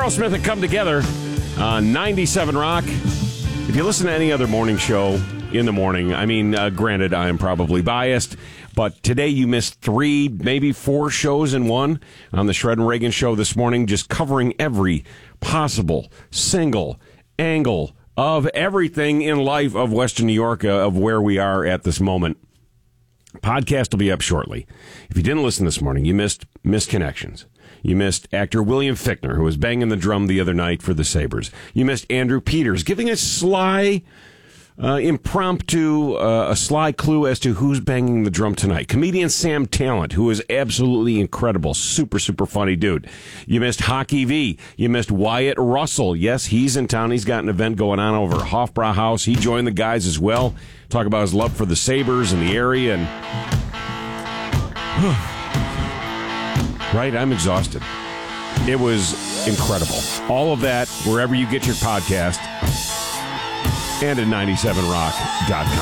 Aerosmith had come together on 97 Rock. If you listen to any other morning show in the morning, I mean, granted, I am probably biased, but today you missed 3, maybe 4 shows in one on the Shred and Reagan show this morning, just covering every possible single angle of everything in life of Western New York, of where we are at this moment. Podcast will be up shortly. If you didn't listen this morning, you missed Connections. You missed actor William Fichtner, who was banging the drum the other night for the Sabres. You missed Andrew Peters, giving a sly, impromptu, a sly clue as to who's banging the drum tonight. Comedian Sam Talent, who is absolutely incredible. Super, super funny dude. You missed Hockey V. You missed Wyatt Russell. Yes, he's in town. He's got an event going on over at Hofbrauhaus. He joined the guys as well. Talk about his love for the Sabres and the area. And right, I'm exhausted. It was incredible. All of that, wherever you get your podcast, and at 97rock.com.